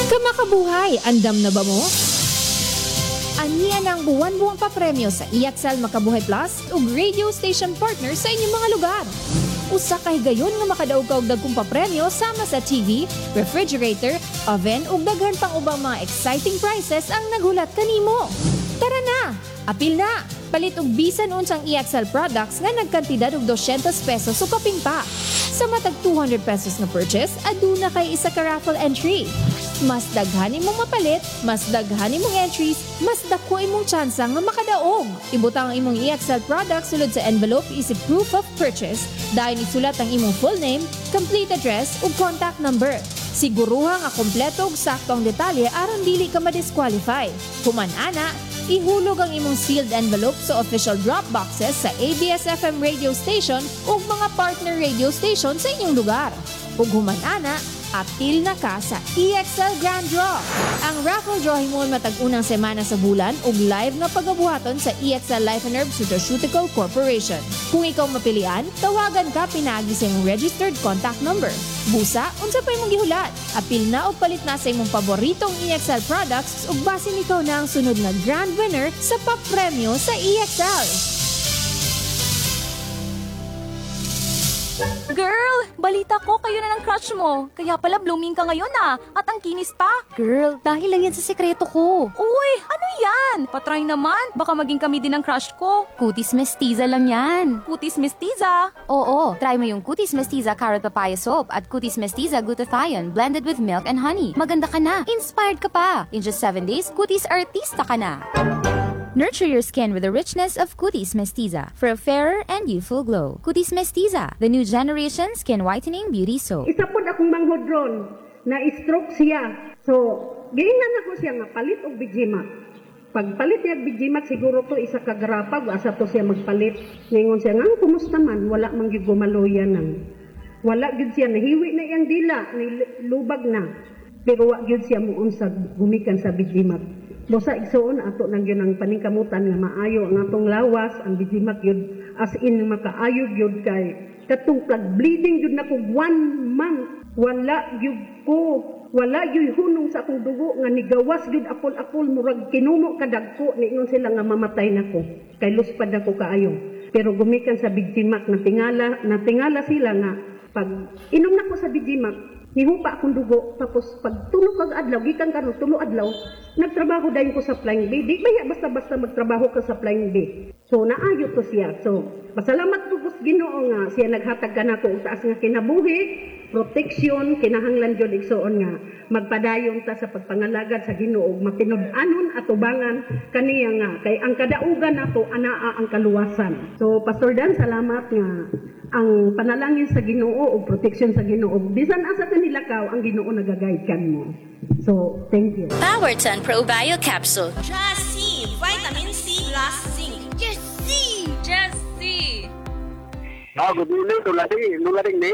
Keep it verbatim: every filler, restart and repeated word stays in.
Kamakabuhay, andam na ba mo? Aniya ng buwan-buwang papremyo sa E X L Makabuhay Plus ug radio station partner sa inyong mga lugar. Usa ka higayon nga makadaog ka og dagkong papremyo sama sa T V, refrigerator, oven ug daghan pang ubang mga exciting prizes ang naghulat kanimo. Tara na! Apil na! Palit og bisan unsang E X L products nga nagkantidad og two hundred pesos o kaping pa. Sa matag two hundred pesos na purchase, aduna kay isa ka raffle entry. Mas daghan imong mapalit, mas daghan imong entries, mas dako imong tsansa nga makadaog. Ibutang ang imong E X L products sulod sa envelope isip proof of purchase. Dahil isulat ang imong full name, complete address ug contact number. Siguruha nga kompleto ug sakto ang detalye aron dili ka ma-disqualify. Human ana, ihulog ang imong sealed envelope sa official drop boxes sa A B S F M radio station ug mga partner radio station sa inyong lugar. Ug human ana, apil na ka sa E X L Grand Draw. Ang raffle draw himon matag unang semana sa bulan ug live na pagabuhaton sa E X L Life and Herb Nutraceutical Corporation. Kung ikaw mapilian, tawagan ka pinaagi sa imong registered contact number. Busa, unsa pa imong gihulat? Apil na o palit na sa imong paboritong E X L products ug basin ikaw na ang sunod na grand winner sa papremyo sa E X L. Girl, balita ko kayo na ng crush mo. Kaya pala blooming ka ngayon ah. At ang kinis pa. Girl, dahil lang yan sa sekreto ko. Uy, ano yan? Patry naman. Baka maging kami din ang crush ko. Cutis mestiza lang yan. Cutis mestiza. Oo, try mo yung Cutis mestiza carrot papaya soap at Cutis mestiza glutathione blended with milk and honey. Maganda ka na. Inspired ka pa. In just seven days, Cutis artista ka na. Nurture your skin with the richness of Cutis mestiza for a fairer and youthful glow. Cutis mestiza, the new generation skin whitening beauty soap. Isa po akong manghodron na stroke siya. So, giingnan ako siya nga palit og Bijimac. Pag palit niya Bijimac, siguro to isa ka garapag, asa to siya magpalit. Ngayon siya nga, kumusta man, wala man gyud gumaloya nang. Wala gyud siya, nahiwi na iyang dila, nilubag na. Pero wa gyud siya muon sa gumikan sa Bijimac. Bosa igsoon ato nang yun ang paningkamutan nga maayo ang atong lawas, ang Bijimac yun, as in makaayo yun kay katong bleeding yun na ko one month. Wala yun ko, wala yun hunong sa akong dugo nga nigawas yun apol-apol murag kinumo kadagko niingon sila nga mamatay na ko. Kay luspad ako kaayo. Pero gumikan sa Bijimac natingala, natingala sila nga pag inom na ko sa Bijimac, hihupa akong dugo, tapos pag tulog kag adlaw, gikan karon tulo adlaw, nagtrabaho dayon ko sa Flying B. Di baya basta-basta magtrabaho ka sa Flying B. So naayo to siya. So pasalamat ko sa Ginoo nga siya naghatag kanako og taas nga kinabuhi, protection, kinahanglan jud igsoon nga magpadayon ta sa pagpangalagad sa Ginoo ug makinud-anon at tubangan kaniya nga kay ang kadaugan nato anaa ang kaluwasan. So Pastor Dan, salamat nga ang panalangin sa Ginoo o protection sa Ginoo. Bisan asa kanila ka, ang Ginoo nagagayad kan mo. So, thank you. Powerton Probio Capsule. Just C, vitamin C plus zinc. Just C, just C. Ah, good evening, Tulating, Tulating